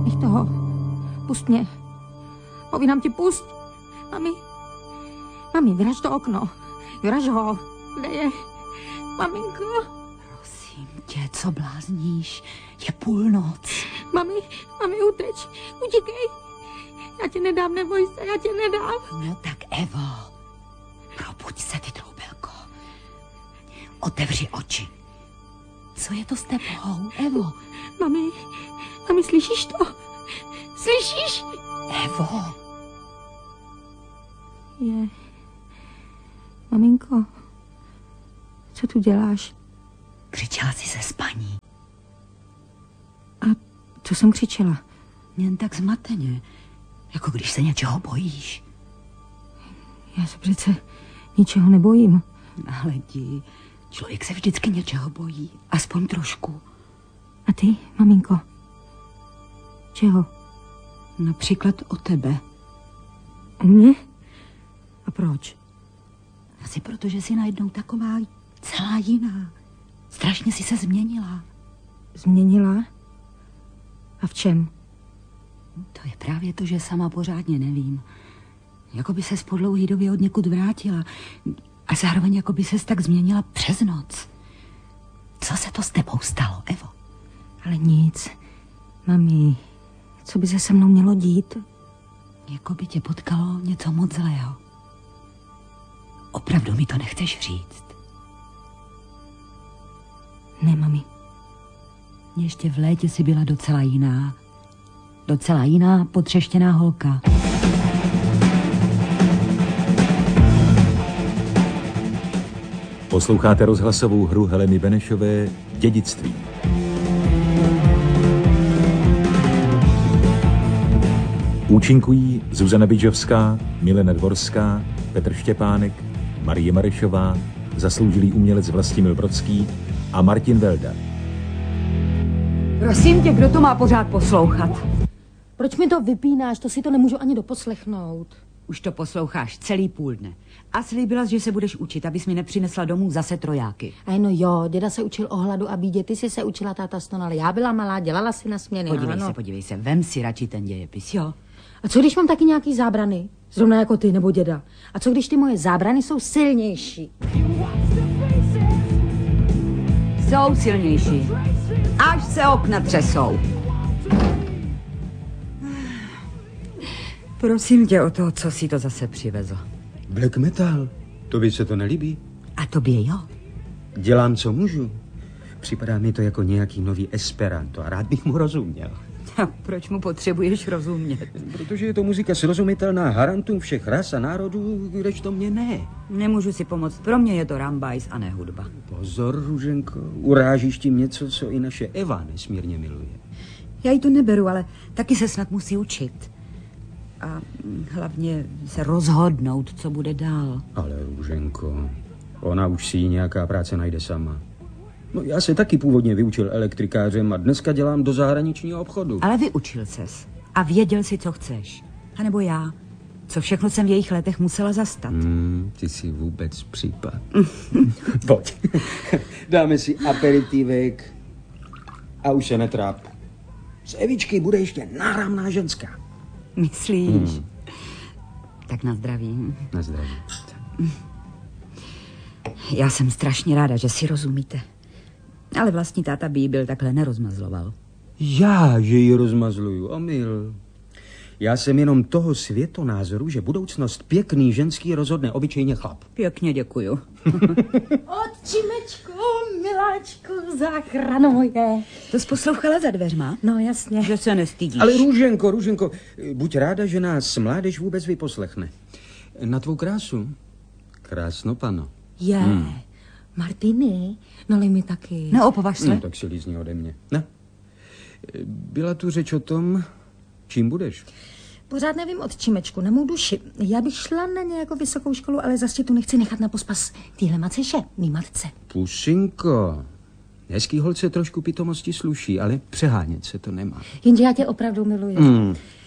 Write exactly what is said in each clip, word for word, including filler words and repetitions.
Nech toho. Pust mě. Povídám ti, pust. Mami. Mami, vyraž to okno. Vyraž ho. Kde je? Maminko. Prosím tě, co blázníš? Je půlnoc. Mami, mami, uteč. Utíkej. Já tě nedám, neboj se, já tě nedám. No tak Evo, probuď se, ty troubelko. Otevři oči. Co je to s tebou, Evo? Mami, mami, slyšíš to? Slyšíš? Evo. Je. Maminko, co tu děláš? Křičela jsi ze spaní. A co jsem křičela? Jen tak zmateně, jako když se něčeho bojíš. Já se přece ničeho nebojím. Ale ti, člověk se vždycky něčeho bojí, aspoň trošku. A ty, maminko? Čeho? Například o tebe. O mě? A proč? Asi proto, že jsi najednou taková celá jiná. Strašně jsi se změnila. Změnila? A v čem? To je právě to, že sama pořádně nevím. Jako by ses po dlouhý době od někud vrátila. A zároveň jako by ses tak změnila přes noc. Co se to s tebou stalo, Evo? Ale nic. Mami, co by se se mnou mělo dít? Jako by tě potkalo něco moc zlého. Opravdu mi to nechceš říct? Ne, mami. Ještě v létě jsi byla docela jiná. Docela jiná, potřeštěná holka. Posloucháte rozhlasovou hru Heleny Benešové Dědictví. Účinkují Zuzana Bidžovská, Milena Dvorská, Petr Štěpánek, Marie Marešová, zasloužilý umělec Vlastimil Brodský a Martin Velda. Prosím tě, kdo to má pořád poslouchat? Proč mi to vypínáš? To si to nemůžu ani doposlechnout. Už to posloucháš celý půl dne. A slíbila jsi, že se budeš učit, abys mi nepřinesla domů zase trojáky. A no jo, děda se učil o hladu a bídě, ty jsi se učila, táta ston, ale já byla malá, dělala si na směny. Podívej ano. se, podívej se, vem si radši ten dějepis, jo? A co když mám taky nějaký zábrany? Zrovna jako ty nebo děda. A co když ty moje zábrany jsou silnější? Jsou silnější. Až se okna třesou. Prosím tě o to, co si to zase přivezl. Black metal, tobě se to nelíbí? A tobě jo? Dělám, co můžu. Připadá mi to jako nějaký nový Esperanto a rád bych mu rozuměl. A proč mu potřebuješ rozumět? Protože je to muzika srozumitelná harantům všech ras a národů, kdežto mě ne. Nemůžu si pomoct, pro mě je to rambajs a ne hudba. Pozor, Růženko, urážíš tím něco, co i naše Eva nesmírně miluje. Já jí to neberu, ale taky se snad musí učit. A hlavně se rozhodnout, co bude dál. Ale Růženko, ona už si ji nějaká práce najde sama. No, já se taky původně vyučil elektrikářem a dneska dělám do zahraničního obchodu. Ale vyučil ses a věděl si, co chceš. A nebo já, co všechno jsem v jejich letech musela zastat. Hmm, ty jsi vůbec případ. Pojď, dáme si aperitivek a už se netráp. Z Evičky bude ještě náramná ženská. Myslíš? Hmm. Tak na zdraví. Na zdraví. Já jsem strašně ráda, že si rozumíte. Ale vlastní táta by ji byl takhle nerozmazloval. Já, že ji rozmazluju, omyl. Já jsem jenom toho světonázoru, že budoucnost pěkný ženský rozhodne obyčejně chlap. Pěkně děkuju. Otčimečku, miláčku, záchrano moje. To jsi poslouchala za dveřma? No jasně. Že se nestydíš. Ale Růženko, Růženko, buď ráda, že nás mládež vůbec vyposlechne. Na tvou krásu. Krásno, pano. Je, hmm. Martiny, nalej mi taky. No, opovaž se. No, tak si lízni ode mě. Ne? Byla tu řeč o tom, čím budeš? Pořád nevím od čimečku, na mou duši. Já bych šla na nějakou vysokou školu, ale zase tu nechci nechat na pospas týhle macéše, mý matce. Pusinko, hezký holce trošku pitomosti sluší, ale přehánět se to nemá. Jenže já tě opravdu miluji. Hmm.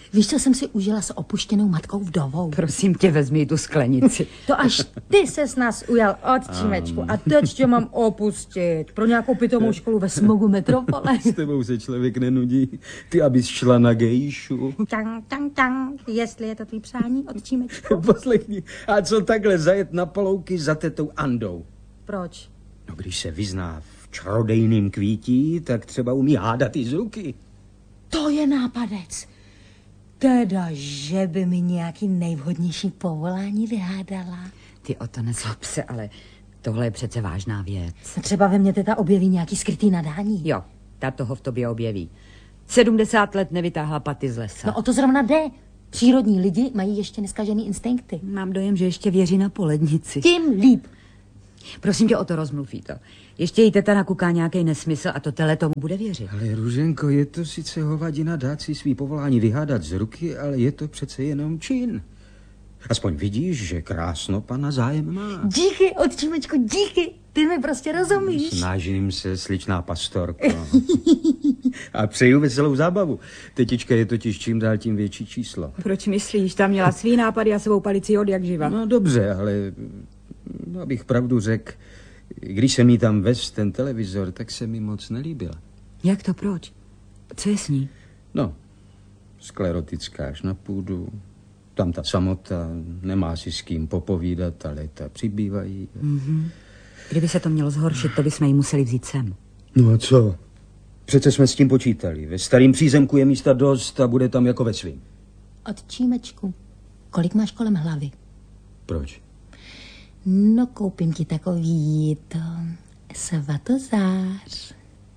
Víš, co jsem si užila s opuštěnou matkou vdovou? Prosím tě, vezmi tu sklenici. To až ty ses nás ujal, otčímečku. A teď tě mám opustit pro nějakou pitomou školu ve smogu metropole. S tebou se člověk nenudí. Ty, abys šla na gejšu. Tang, tang, tang. Jestli je to tvý přání, otčímečku. Poslechni, a co takhle zajet na palouky za tetou Andou? Proč? No, když se vyzná v čarodejným kvítí, tak třeba umí hádat i z ruky. To je nápadec. Teda, že by mi nějaký nejvhodnější povolání vyhádala. Ty o to nezlob se, ale tohle je přece vážná věc. Třeba ve mně teta objeví nějaký skrytý nadání. Jo, ta toho v tobě objeví. sedmdesát let nevytáhla paty z lesa. No o to zrovna jde. Přírodní lidi mají ještě neskažený instinkty. Mám dojem, že ještě věří na polednici. Tím líp. Prosím tě, o to rozmluví to. Ještě jí teta nakuká nějaký nesmysl a to tele tomu bude věřit. Ale Růženko, je to sice hovadina dát si svý povolání vyhádat z ruky, ale je to přece jenom čin. Aspoň vidíš, že krásno pana zájem má. Díky, otčímečku, díky. Ty mi prostě rozumíš. Snažím se, sličná pastorko. A přeju veselou zábavu. Tetička je totiž čím dál tím větší číslo. Proč myslíš? Tam měla svý nápady a svou palici od jak živa. No dobře, ale no, abych pravdu řekl, když jsem jí tam vez ten televizor, tak se mi moc nelíbila. Jak to, proč? Co je s ní? No, sklerotická až na půdu. Tam ta samota, nemá si s kým popovídat, ale léta přibývají. Mm-hmm. Kdyby se to mělo zhoršit, to bychom jí museli vzít sem. No a co? Přece jsme s tím počítali. Ve starým přízemku je místa dost a bude tam jako ve svým. Otčímečku, kolik máš kolem hlavy? Proč? No, koupím ti takový to svatozář.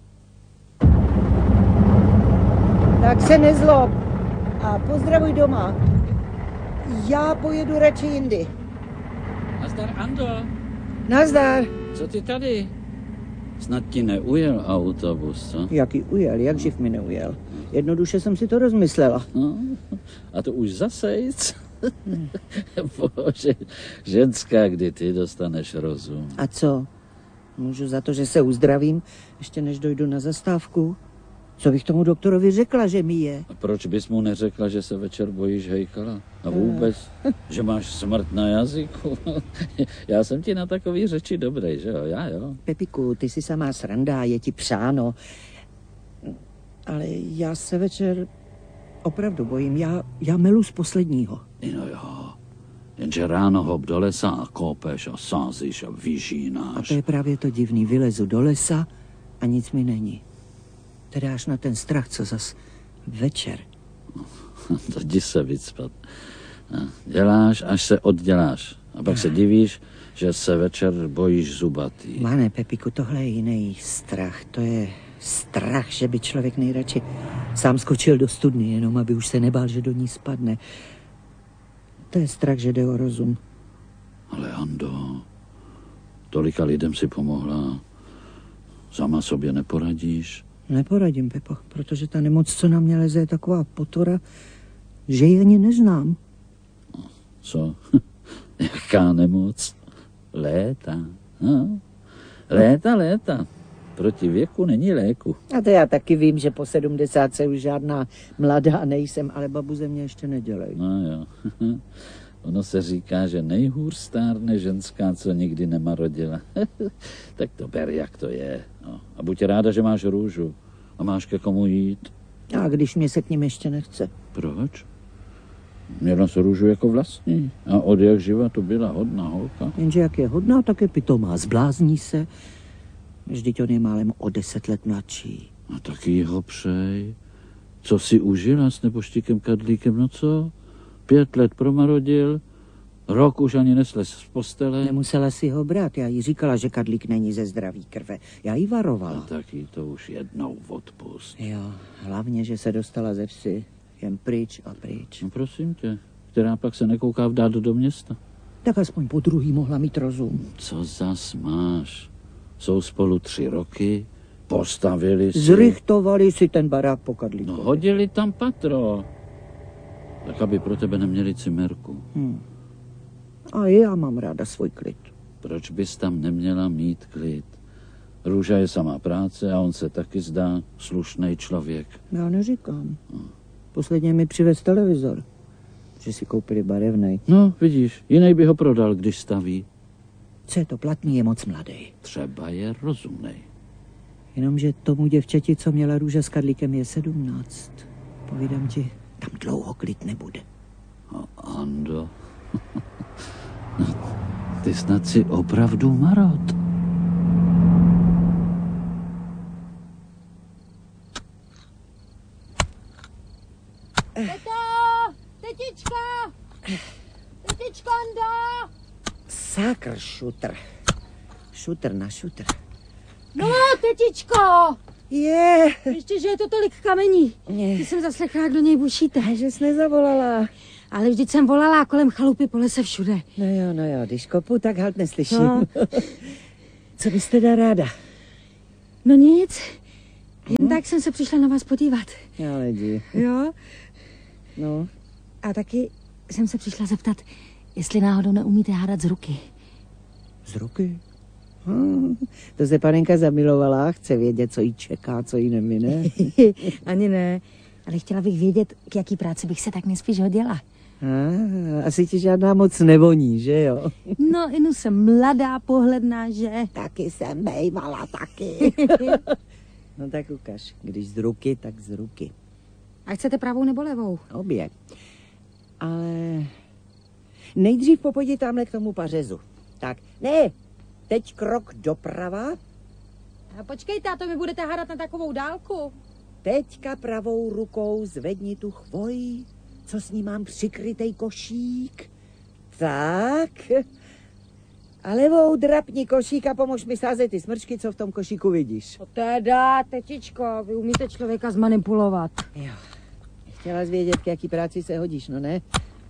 Tak se nezlob a pozdravuj doma. Já pojedu radši jindy. Nazdar, Ando. Nazdar. Co ty tady? Snad ti neujel autobus, co? Jaký ujel, jak živ mi neujel. Jednoduše jsem si to rozmyslela. No, a to už zasejc? Bože, ženská, kdy ty dostaneš rozum. A co? Můžu za to, že se uzdravím, ještě než dojdu na zastávku? Co bych tomu doktorovi řekla, že mi je? A proč bys mu neřekla, že se večer bojíš hejkala? A vůbec, že máš smrt na jazyku? Já jsem ti na takový řeči dobrý, že jo? Já jo. Pepiku, ty si samá sranda, je ti přáno. Ale já se večer opravdu bojím. Já, já melu z posledního. No jo, jenže ráno hop do lesa a kopeš a sázíš a vyžínáš. A to je právě to divný. Vylezu do lesa a nic mi není. Teda až na ten strach, co zas večer. To jdi se vycpat. Děláš, až se odděláš. A pak se divíš, že se večer bojíš zubatý. Mane, Pepiku, tohle je jiný strach. To je strach, že by člověk nejradši sám skočil do studny, jenom aby už se nebál, že do ní spadne. To je strach, že jde o rozum. Ale Ando, tolika lidem si pomohla. Sama sobě neporadíš? Neporadím, Pepo, protože ta nemoc, co na mě leze, je taková potvora, že ji ani neznám. Co? Jaká nemoc? Léta. No. Léta, léta. Proti věku není léku. A to já taky vím, že po sedmdesátce už žádná mladá nejsem, ale babu ze mě ještě nedělej. No jo. Ono se říká, že nejhůř stárne ženská, co nikdy nemarodila. Tak to ber, jak to je. No. A buď ráda, že máš růžu a máš ke komu jít. A když mě se k ním ještě nechce. Proč? Měla se růžu jako vlastní. A od jak živa to byla hodná holka. Jenže jak je hodná, tak je pitomá. Zblázní se. Vždyť on je málem o deset let mladší. A taky ho přej. Co si užila s neboštíkem Kadlíkem, no co? Pět let promarodil, rok už ani neslez z postele. Nemusela si ho brát. Já jí říkala, že Kadlík není ze zdraví krve. Já jí varovala. A taky to už jednou odpust. Jo, hlavně, že se dostala ze vsi. Jen pryč a pryč. No prosím tě, která pak se nekouká vdát do města. Tak aspoň po druhý mohla mít rozum. Co zas máš? Jsou spolu tři roky, postavili si... Zrychtovali si ten barák po Kadlíkovi. No hodili tam patro. Tak aby pro tebe neměli cimerku. Hmm. A já mám ráda svůj klid. Proč bys tam neměla mít klid? Růža je samá práce a on se taky zdá slušnej člověk. Já neříkám. Posledně mi přivez televizor, že si koupili barevnej. No, vidíš, jiný by ho prodal, když staví. Co je to platný, je moc mladý. Třeba je rozumnej. Jenomže tomu děvčati, co měla růže s kadlíkem, je sedmnáct. Povídám ti, tam dlouho klid nebude. A Ando, ty snad si opravdu marot. Teto! Tetička! Tetičko, Ando! Sakr, šutr. Šutr na šutr. No, tetičko! Je, Ještě, že je to tolik kamení. Ne. Ty jsem zaslechla, jak do něj bušíte. že jsi nezavolala. Ale vždyť jsem volala kolem chalupy po lese všude. No jo, no jo, když kopu, tak halt neslyším. No. Co bys teda ráda? No nic. Jen tak jsem se přišla na vás podívat. Ale jdi. Jo? No, A taky jsem se přišla zeptat, jestli náhodou neumíte hádat z ruky. z ruky. Hm, to se panenka zamilovala, chce vědět, co jí čeká, co jí nemine. Ani ne. Ale chtěla bych vědět, k jaký práci bych se tak nejspíš hodila. Ah, asi ti žádná moc nevoní, že jo? No, inu jsem mladá, pohledná, že? Taky jsem bejvala, taky. No tak ukaž, když z ruky, tak z ruky. A chcete pravou nebo levou? Obě. Ale nejdřív popojdi tamhle k tomu pařezu. Tak, ne, teď krok doprava, A počkejte, a to mi budete hádat na takovou dálku? teďka pravou rukou zvedni tu chvoj, co s ní mám přikrytej košík. Tak. A levou drapni košík a pomož mi sázet ty smrčky, co v tom košíku vidíš. No teda, tetičko, vy umíte člověka zmanipulovat. Jo. Chtěla jsi vědět, k jaký práci se hodíš, no ne?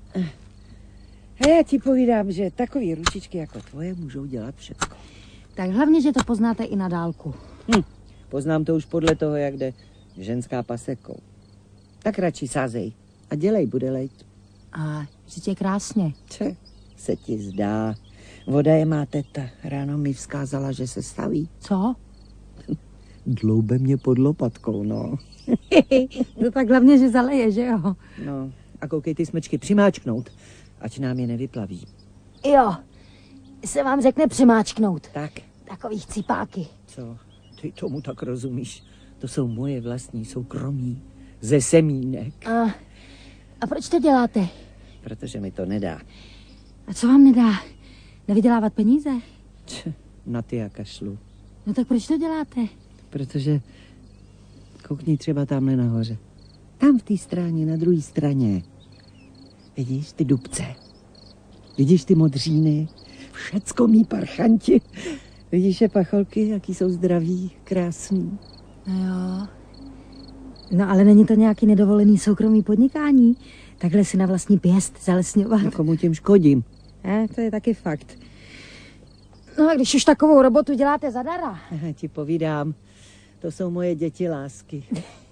A já ti povídám, že takový ručičky jako tvoje můžou dělat všecko. Tak hlavně, že to poznáte i na dálku. Hm. Poznám to už podle toho, jak jde ženská pasekou. Tak radši sázej a dělej, bude lejt. A vždyť je krásně. Če, se ti zdá. Voda je má teta. Ráno mi vzkázala, že se staví. Co? Dloube mě pod lopatkou, no. No tak hlavně, že zaleje, že jo? No, a koukej ty smečky přimáčknout, ať nám je nevyplaví. Jo, se vám řekne přimáčknout. Tak, Takových cipáky. co? Ty tomu tak rozumíš. To jsou moje vlastní soukromí. Ze semínek. A, a proč to děláte? Protože mi to nedá. A co vám nedá? Nevydělávat peníze? Č, na ty já kašlu. No tak proč to děláte? Protože koukni třeba tamhle nahoře. Tam v té straně, na druhé straně. Vidíš ty dubce? Vidíš ty modříny? Všecko mý parchanti. Vidíš je pacholky, jaký jsou zdraví, krásný. No jo. No ale není to nějaký nedovolený soukromý podnikání? Takhle si na vlastní pěst zalesňovat? No komu tím škodím? Eh, to je taky fakt. No a když už takovou robotu děláte zadara. Já ti povídám, to jsou moje děti lásky.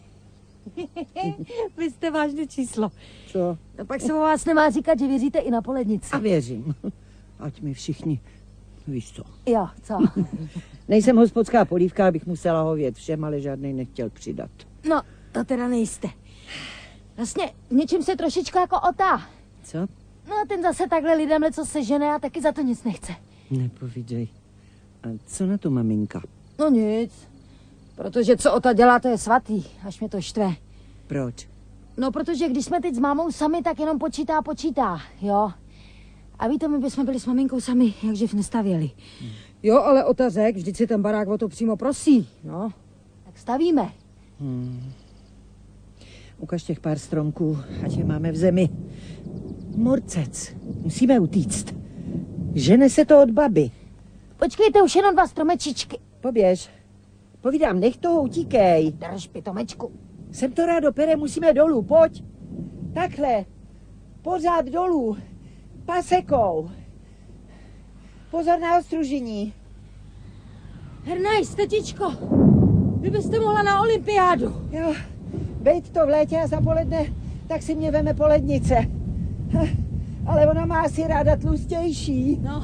Vy jste vážné číslo. Co? No pak se o vás nemá říkat, že věříte i na polednici. A věřím. Ať mi všichni, víš co. Jo, co? Nejsem hospodská polívka, abych musela hovět všem, ale žádnej nechtěl přidat. No, to teda nejste. Vlastně v něčem se trošičku jako otá. Co? No ten zase takhle lidem leco sežene a taky za to nic nechce. Nepovídej. A co na to maminka? No nic. Protože co Ota dělá, to je svatý, až mě to štve. Proč? No protože když jsme teď s mámou sami, tak jenom počítá a počítá, jo. A víte, my bychom byli s maminkou sami, jak živ nestavěli. Hmm. Jo, ale Ota řek, vždyť si ten barák o to přímo prosí, no. Tak stavíme. Hmm. Ukaž těch pár stromků, ať je máme v zemi. Morcec, musíme utíct. Žene se to od baby. Počkejte, už jenom dva stromečičky. Poběž. Povídám, nech toho utíkej. Drž, pitomečku. Sem to rádo pere, musíme dolů, pojď. Takhle. Pořád dolů. Pasekou. Pozor na ostružení. Hernajs, tetičko, vy byste mohla na olympiádu. Jo, bejt to v létě a zapoledne, tak si mě veme polednice. Ale ona má asi ráda tlustější. No.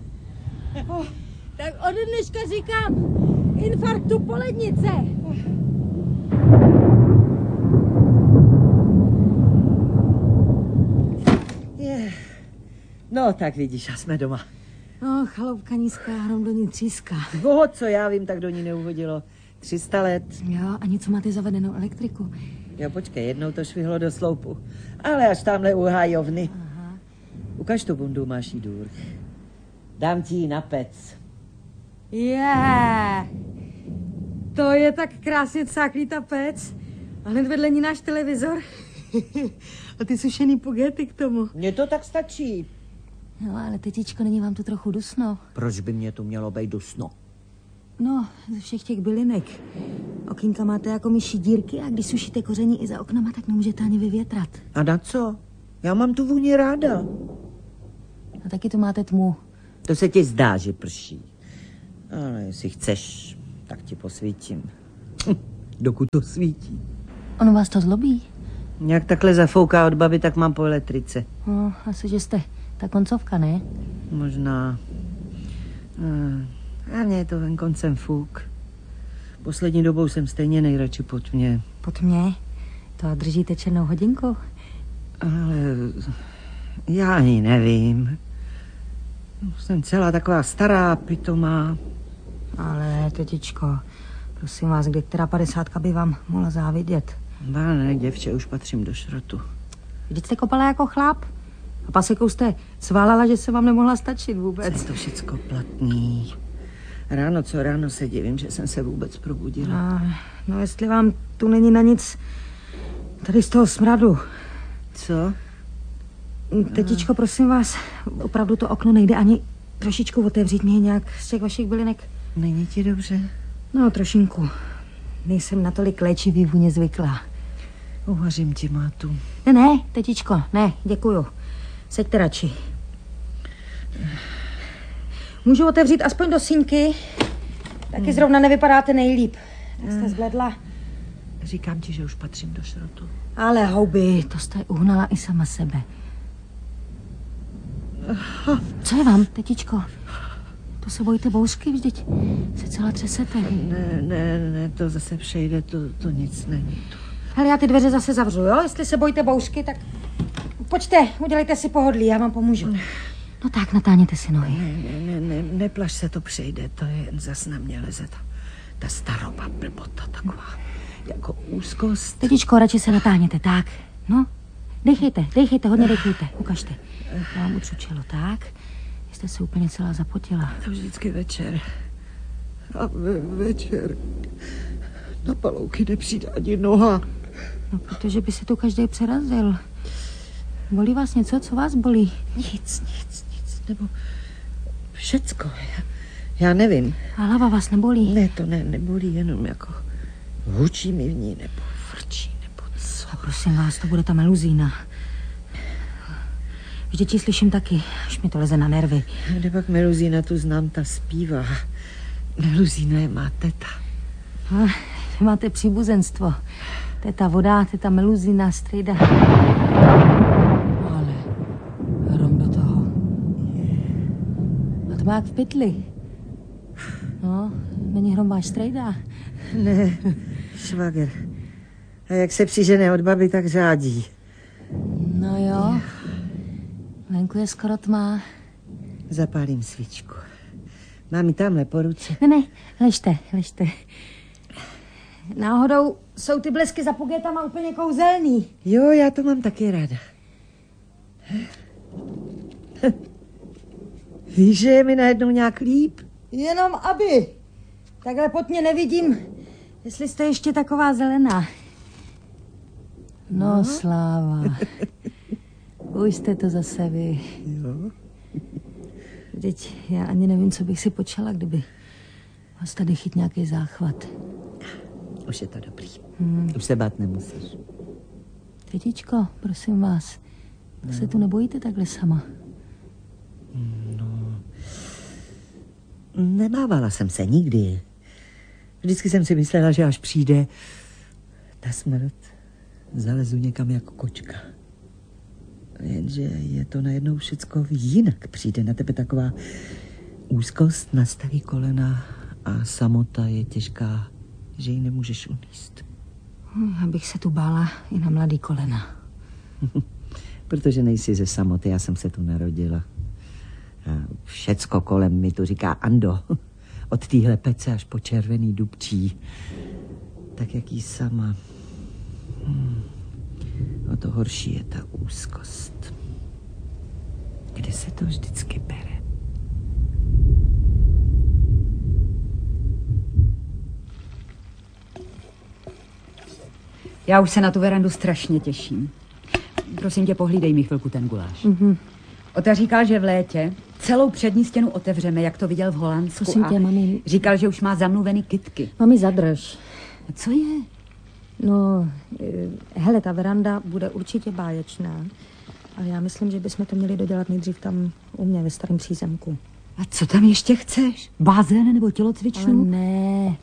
Tak ode dneška říkám infarktu polednice. No, tak vidíš, a jsme doma. No, chaloupka nízká, hrom do ní tříská. Boho, co já vím, tak do ní neuhodilo. tři sta let. Jo, a něco máte zavedenou elektriku. Jo, počkej, jednou to švihlo do sloupu. Ale až tamhle u hájovny. Aha. Ukaž tu bundu, máš jí důr. Dám ti ji na pec. Je, yeah. To je tak krásně cáklý ta pec. A hned vedle ní náš televizor. A ty sušený pogety k tomu. Mně to tak stačí. No, ale tetičko, není vám tu trochu dusno? Proč by mě tu mělo být dusno? No, ze všech těch bylinek. Okýnka máte jako myší dírky a když sušíte koření i za oknama, tak nemůžete ani vyvětrat. A na co? Já mám tu vůni ráda. A taky tu máte tmu. To se ti zdá, že prší. Ale jestli chceš, tak ti posvítím. Hm, dokud to svítí. Ono vás to zlobí? Jak takhle zafouká od baby, tak mám po elektrice. No, asi, že jste ta koncovka, ne? Možná. A mě je to ven koncem fuk. Poslední dobou jsem stejně nejradši pod mě. Pod mě? To držíte černou hodinku? Ale já ani nevím. Jsem celá taková stará, pitomá. Ale, tetičko, prosím vás, kde která padesátka by vám mohla závidět? Ba ne, děvče, už patřím do šrotu. Vždyť jste kopala jako chlap? A pasekou jste sválala, že se vám nemohla stačit vůbec. Je to všecko platný. Ráno co ráno se divím, že jsem se vůbec probudila. A, no, jestli vám tu není na nic tady z toho smradu. Co? Tetičko, prosím vás, opravdu to okno nejde ani trošičku otevřít mě nějak z těch vašich bylinek. Není ti dobře? No, trošinku. Nejsem natolik léčivý vůně zvyklá. Uvařím ti, mátu. Ne, ne, tetičko, ne, děkuju. Seďte radši. Můžu otevřít aspoň do síňky? Taky hmm. zrovna nevypadáte nejlíp. Tak jste zbledla. Říkám ti, že už patřím do šrotu. Ale houby, to jste uhnala i sama sebe. Co je vám, tetičko? To se bojíte bouřky, vždyť se celá třesete. Ne, ne, ne, to zase přejde, to, to nic není. To... Hele, já ty dveře zase zavřu, jo? Jestli se bojíte bouřky, tak pojďte, udělejte si pohodlí, já vám pomůžu. No tak, natáhněte si nohy. Ne, ne, ne, neplaš se, to přejde, to je jen zas na mě leze ta, ta staroba blbota taková, jako úzkost. Tetičko, radši se natáhněte, tak, no. Dejchejte, dejchejte, hodně dejchejte, ukažte. Já vám utřu čelo, tak. Jste se úplně celá zapotila. To vždycky večer. A ve, večer na palouky nepřijde ani noha. No, protože by se tu každý přerazil. Bolí vás něco? Co vás bolí? Nic, nic, nic, nebo všecko. Já, já nevím. A hlava vás nebolí? Ne, to ne, nebolí, jenom jako hučí mi v ní, nebo frčí, nebo co. A prosím vás, to bude ta meluzína. Vždyť ji slyším taky, až mi to leze na nervy. Kde pak Meluzína tu znám, ta zpívá. Meluzína je má teta. No, vy máte příbuzenstvo. Teta voda, teta Meluzína, strejda. Ale hrom do toho. A to má jak v pytli. No, není hrom váš strejda. Ne, švager. A jak se přižene od baby, tak řádí. No jo. Venku je skoro tma. Zapálím svíčku. Mám ji tamhle po ruce. Ne, ne, ležte, ležte. Náhodou jsou ty blesky za pugetama úplně kouzelný. Jo, já to mám taky ráda. Víš, že je mi najednou nějak líp? Jenom aby. Takhle pod mě nevidím, jestli jste ještě taková zelená. No, no. Sláva. Už jste to zase vy. Jo. Vždyť já ani nevím, co bych si počala, kdyby vás tady chyt nějaký záchvat. Už je to dobrý. Hmm. Už se bát nemusíš. Tetičko, prosím vás, no. Se tu nebojíte takhle sama? No, nebávala jsem se nikdy. Vždycky jsem si myslela, že až přijde ta smrt, zalezu někam jako kočka. Jenže je to najednou všecko jinak. Přijde na tebe taková úzkost, nastaví kolena a samota je těžká, že ji nemůžeš uníst. Abych se tu bála i na mladý kolena. Protože nejsi ze samoty, já jsem se tu narodila. A všecko kolem mi tu říká Ando. Od téhle pece až po červený dubčí. Tak jak jí sama. Hmm. A to horší je ta úzkost. Kde se to vždycky bere? Já už se na tu verandu strašně těším. Prosím tě, pohlídej mi chvilku ten guláš. Mm-hmm. Ota říkal, že v létě celou přední stěnu otevřeme, jak to viděl v Holandsku. Prosím tě, mami. Říkal, že už má zamluvený kytky. Mami, zadrž. A co je? No, hele, ta veranda bude určitě báječná. Ale já myslím, že bychom to měli dodělat nejdřív tam u mě ve starém přízemku. A co tam ještě chceš? Bazén nebo tělocvičnu? Ale ne.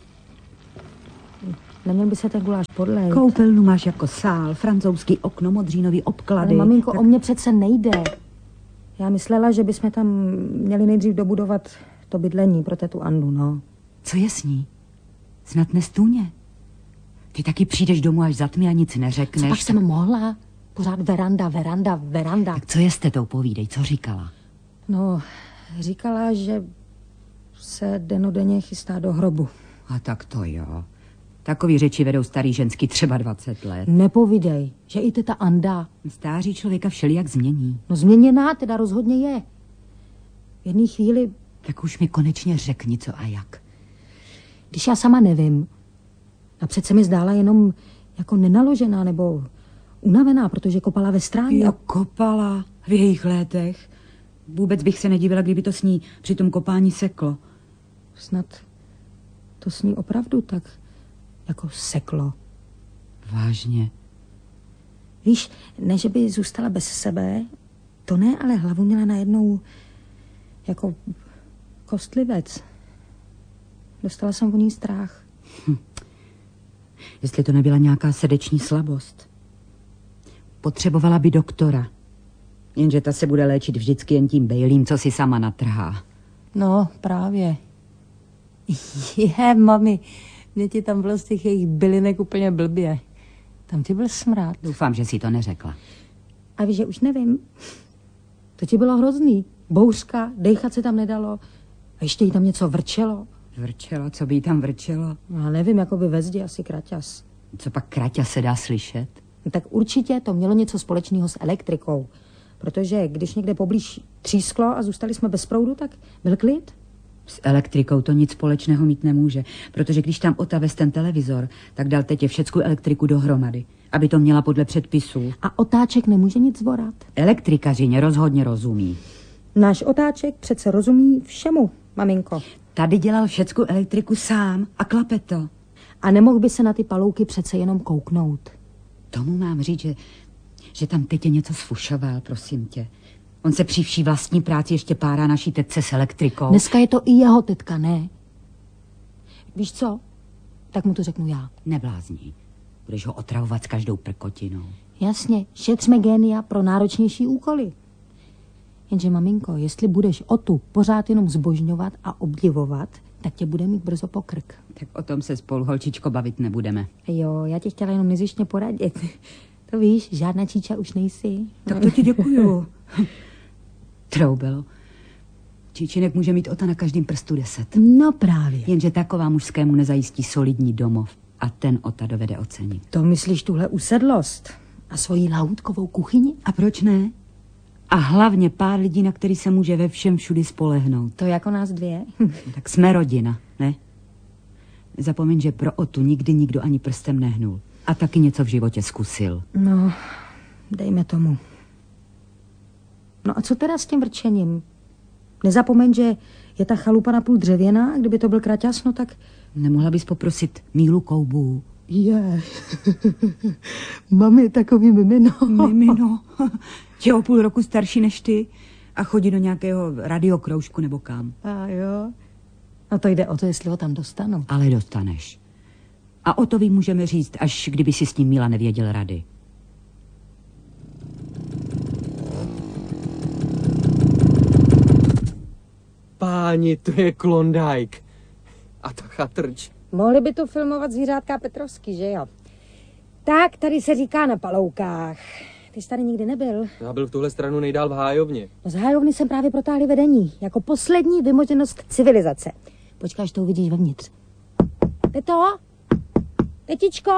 Neměl by se ten guláš podlejt. Koupelnu máš jako sál, francouzský okno, modřínový obklady. Ale maminko, tak... o mě přece nejde. Já myslela, že bychom tam měli nejdřív dobudovat to bydlení pro tetu Andu, no. Co je s ní? Snad nestůně. Ty taky přijdeš domů až za tmy a nic neřekneš. Co pak jsem mohla? Pořád veranda, veranda, veranda. Tak co je s tetou, povídej, co říkala? No, říkala, že se denodenně chystá do hrobu. A tak to jo. Takový řeči vedou starý ženský třeba dvacet let. Nepovídej, že i teta Anda. Stáří člověka všelijak změní. No změněná teda rozhodně je. V jedné chvíli, Tak už mi konečně řekni, co a jak. když já sama nevím, a přece mi zdála jenom jako nenaložená nebo unavená, protože kopala ve stráně. Jo, kopala v jejich létech. Vůbec bych se nedivila, kdyby to s ní při tom kopání seklo. Snad to s ní opravdu tak jako seklo. Vážně. Víš, ne, že by zůstala bez sebe, to ne, ale hlavu měla najednou jako kostlivec. Dostala jsem o ní strach. Hm. Jestli to nebyla nějaká srdeční slabost. Potřebovala by doktora. Jenže ta se bude léčit vždycky jen tím bejlím, co si sama natrhá. No, právě. Je, mami, mě ti tam bylo z těch jejich bylinek úplně blbě. Tam ti byl smrad. Doufám, že si to neřekla. A víš, že už nevím. To ti bylo hrozný. Bouřka, dejchat se tam nedalo. A ještě jí tam něco vrčelo. Vrčelo, co by jí tam vrčelo? Já nevím, jako by ve zdi asi kraťas. Co pak kraťa se dá slyšet? No, tak určitě to mělo něco společného s elektrikou. Protože když někde poblíž třísklo a zůstali jsme bez proudu, tak byl klid. S elektrikou to nic společného mít nemůže, protože když tam otavez ten televizor, tak dal tetě všecku elektriku dohromady, aby to měla podle předpisů. A otáček nemůže nic zvorat. Elektrikařině rozhodně rozumí. Náš otáček přece rozumí všemu, maminko. Tady dělal všecku elektriku sám a klape to. A nemohl by se na ty palouky přece jenom kouknout. Tomu mám říct, že, že tam tetě něco sfušoval, prosím tě. On se při vší vlastní práci ještě párá naší tetce s elektrikou. Dneska je to i jeho tetka, ne? Víš co? Tak mu to řeknu já. Neblázní. Budeš ho otravovat s každou prkotinou. Jasně, šetřme génia pro náročnější úkoly. Jenže, maminko, jestli budeš o tu pořád jenom zbožňovat a obdivovat, tak tě bude mít brzo po krk. Tak o tom se spolu, holčičko, bavit nebudeme. Jo, já tě chtěla jenom nezištně poradit. To víš, žádná číča už nejsi. Tak to ti děkuju. Troubelo. Číčinek může mít ota na každém prstu deset. No právě. Jenže taková mužskému nezajistí solidní domov. A ten ota dovede ocenit. To myslíš tuhle usedlost a svoji lahůdkovou kuchyni? A proč ne? A hlavně pár lidí, na který se může ve všem všudy spolehnout. To jako nás dvě. Tak jsme rodina, ne? Zapomeň, že pro otu nikdy nikdo ani prstem nehnul. A taky něco v životě zkusil. No, dejme tomu. No a co teda s tím vrčením? Nezapomeň, že je ta chalupa napůl dřevěná, a kdyby to byl kraťas, no tak... Nemohla bys poprosit Mílu Koubů? Je. Mami, takový mimino. Mimino. Je o půl roku starší než ty a chodí do nějakého radiokroužku nebo kam. A jo. No to jde o to, jestli ho tam dostanu. Ale dostaneš. A o to vy můžeme říct, až kdyby si s ním Míla nevěděl rady. Páni, to je Klondike. A ta chatrč. Mohli by to filmovat zvířátka Petrovský, že jo? Tak, tady se říká na paloukách. ty jsi tady nikdy nebyl. Já byl v tuhle stranu nejdál v hájovně. No z hájovny jsem právě protáhli vedení, jako poslední vymoženost civilizace. Počkej, až to uvidíš vevnitř. Teto? Tetičko?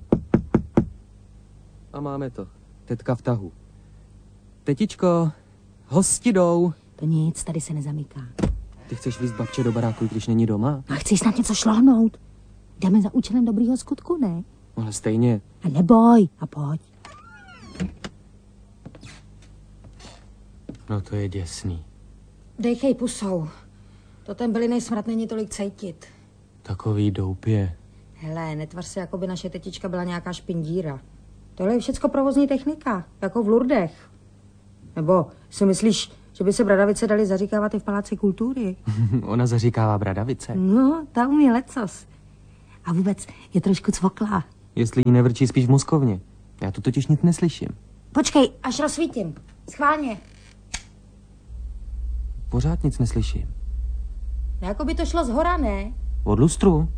A máme to. Tetka v tahu. Tetičko, hosti jdou. To nic, tady se nezamyká. Ty chceš víc babče do baráku, když není doma? A chceš snad něco šlohnout? Jdeme za účelem dobrýho skutku, ne? Ale stejně. A neboj, a pojď. No to je děsný. Dejchej pusou. To ten bylinej smrad není tolik cejtit. Takový doupě. Hele, netvař se, jako by naše tetička byla nějaká špindíra. Tohle je všecko provozní technika, jako v Lurdech. Nebo si myslíš, že by se bradavice dali zaříkávat i v Paláci kultury? Ona zaříkává bradavice. No, ta umí lecos. A vůbec je trošku cvoklá. Jestli jí nevrčí spíš v mozkovně. Já tu totiž nic neslyším. Počkej, až rozsvítím. Schválně. Pořád nic neslyším. No, jako by to šlo z hora, ne? Od lustru?